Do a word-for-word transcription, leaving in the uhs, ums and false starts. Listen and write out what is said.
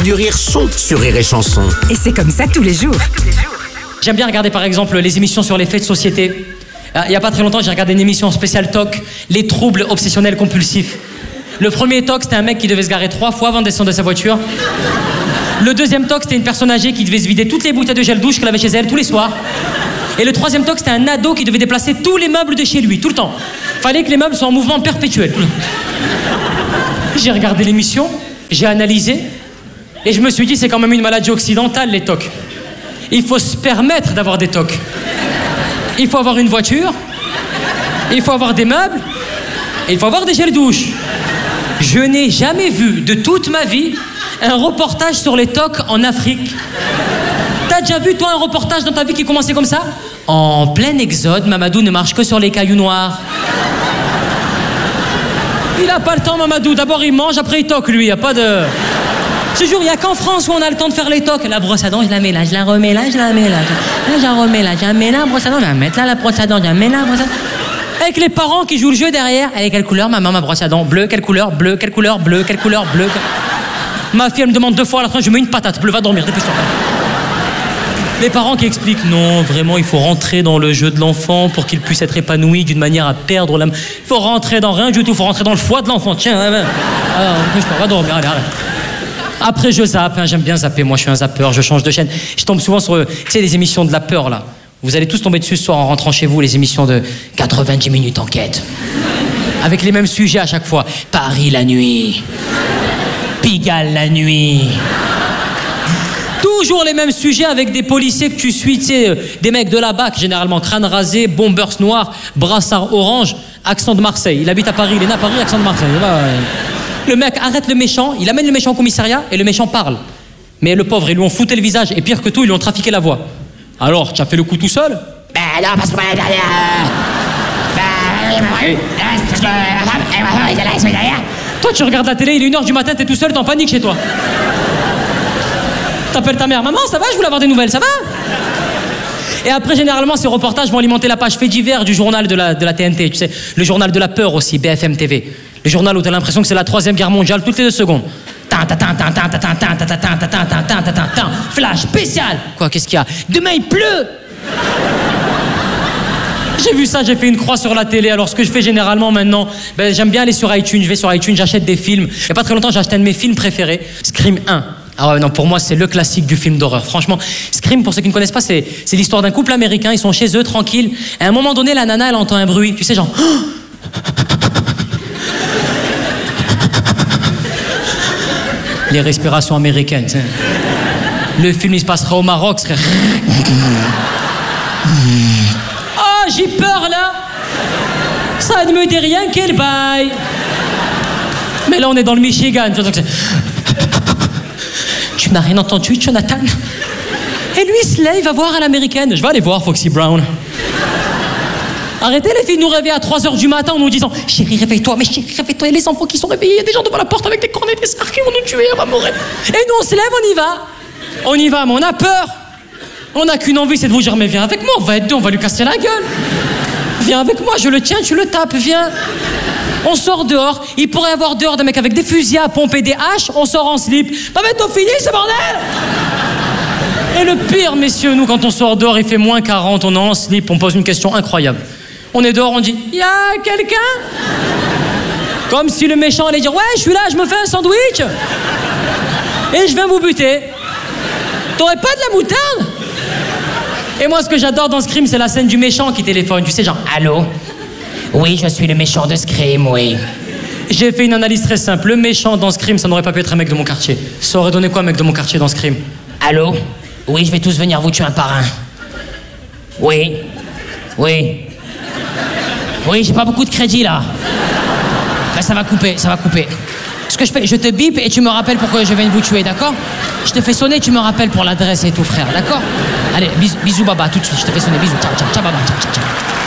du rire sont sur Rire et Chanson. Et c'est comme ça tous les jours. J'aime bien regarder par exemple les émissions sur les faits de société. Il n'y a pas très longtemps, j'ai regardé une émission spéciale T O C, les troubles obsessionnels compulsifs. Le premier T O C, c'était un mec qui devait se garer trois fois avant de descendre de sa voiture. Le deuxième T O C, c'était une personne âgée qui devait se vider toutes les bouteilles de gel douche qu'elle avait chez elle tous les soirs. Et le troisième T O C, c'était un ado qui devait déplacer tous les meubles de chez lui, tout le temps. Fallait que les meubles soient en mouvement perpétuel. J'ai regardé l'émission, j'ai analysé, et je me suis dit, c'est quand même une maladie occidentale, les T O C. Il faut se permettre d'avoir des T O C. Il faut avoir une voiture, il faut avoir des meubles, et il faut avoir des gels douche. Je n'ai jamais vu de toute ma vie un reportage sur les T O C en Afrique. T'as déjà vu, toi, un reportage dans ta vie qui commençait comme ça? En plein exode, Mamadou ne marche que sur les cailloux noirs. Il a pas le temps, Mamadou. D'abord, il mange, après, il toque, lui. Il n'y a pas de... Je te jure, il n'y a qu'en France où on a le temps de faire les tocs. La brosse à dents, je la mets là, je la remets là, je la mets là. Là, je la remets là, je la mets là, la brosse à dents, je la mets là, la brosse à dents, je la mets là, la brosse à dents. Avec les parents qui jouent le jeu derrière. Elle est quelle couleur, maman, ma brosse à dents? Bleu, quelle couleur? Bleu, quelle couleur? Bleu, quelle couleur? Bleu. Ma fille, elle me demande deux fois à la fin, je mets une patate. Bleu, va dormir, dépêche-toi. Les parents qui expliquent, non, vraiment, il faut rentrer dans le jeu de l'enfant pour qu'il puisse être épanoui d'une manière à perdre l'âme. Il faut rentrer dans rien du tout, il faut rentrer dans le foie de l'enfant. Tiens, ouais, ouais. Alors, va dormir, allez, allez. Après, je zappe, hein, j'aime bien zapper, moi je suis un zappeur, je change de chaîne. Je tombe souvent sur, tu sais, des émissions de la peur, là. Vous allez tous tomber dessus ce soir en rentrant chez vous, les émissions de quatre-vingt-dix minutes enquête. Avec les mêmes sujets à chaque fois. Paris la nuit. Pigalle la nuit. Toujours les mêmes sujets avec des policiers que tu suis, tu sais, des mecs de la B A C, généralement crâne rasé, bombers noirs, brassard orange, accent de Marseille. Il habite à Paris, il est né à Paris, accent de Marseille. Le mec arrête le méchant, il amène le méchant au commissariat et le méchant parle. Mais le pauvre, ils lui ont fouté le visage et pire que tout, ils lui ont trafiqué la voix. Alors, tu as fait le coup tout seul? Ben non, parce que... Toi, tu regardes la télé, il est une heure du matin, t'es tout seul, t'es en panique chez toi. T'appelles ta mère, maman, ça va, je voulais avoir des nouvelles, ça va? Et après, généralement, ces reportages vont alimenter la page fait divers du journal de la, de la T N T, tu sais, le journal de la peur aussi, B F M T V. Le journal où t'as l'impression que c'est la troisième guerre mondiale toutes les deux secondes. Flash spécial. Quoi, qu'est-ce qu'il y a? Demain, il pleut. J'ai vu ça, j'ai fait une croix sur la télé. Alors, ce que je fais généralement maintenant, ben, j'aime bien aller sur iTunes. Je vais sur iTunes, j'achète des films. Il n'y a pas très longtemps, j'ai acheté un de mes films préférés, Scream un. Ah ouais, non, pour moi, c'est le classique du film d'horreur. Franchement, Scream, pour ceux qui ne connaissent pas, c'est, c'est l'histoire d'un couple américain. Ils sont chez eux, tranquilles. Et à un moment donné, la nana, elle entend un bruit. Tu sais, genre... Les respirations américaines, tu sais. Le film, il se passera au Maroc, serait... Oh, j'ai peur, là. Ça ne me dit rien, quel bail. Mais là, on est dans le Michigan. Tu n'as rien entendu, Jonathan? Et lui, il se lève, il va voir à l'américaine. Je vais aller voir Foxy Brown. Arrêtez les filles de nous réveiller à trois heures du matin en nous disant « Chérie, réveille-toi, mais chérie, réveille-toi, il y a les enfants qui sont réveillés, il y a des gens devant la porte avec des cornets, des sarcs qui vont nous tuer, on va mourir. » Et nous, on se lève, on y va. On y va, mais on a peur. On n'a qu'une envie, c'est de vous dire « Mais viens avec moi, on va être deux, on va lui casser la gueule. Viens avec moi, je le tiens, tu le tapes, viens. » On sort dehors, il pourrait y avoir dehors des mecs avec des fusils à pomper, des haches, on sort en slip. Pas maintenant fini, ce bordel! Et le pire, messieurs, nous, quand on sort dehors, il fait moins quarante, on est en slip, on pose une question incroyable. On est dehors, on dit « Y'a quelqu'un ?» Comme si le méchant allait dire « Ouais, je suis là, je me fais un sandwich et je viens vous buter. T'aurais pas de la moutarde ?» Et moi, ce que j'adore dans Scream, c'est la scène du méchant qui téléphone. Tu sais, genre « Allô? Oui, je suis le méchant de Scream, oui. » J'ai fait une analyse très simple. Le méchant dans Scream, ça n'aurait pas pu être un mec de mon quartier. Ça aurait donné quoi, un mec de mon quartier dans Scream? Allô? Oui, je vais tous venir vous tuer un par un. Oui. Oui. Oui, j'ai pas beaucoup de crédit, là. Ben, ça va couper, ça va couper. Ce que je fais, je te bip et tu me rappelles pourquoi je viens vous tuer, d'accord? Je te fais sonner, tu me rappelles pour l'adresse et tout, frère, d'accord? Allez, bisous, bisous, baba, tout de suite, je te fais sonner, bisous, ciao, ciao, ciao, baba, ciao, ciao, ciao.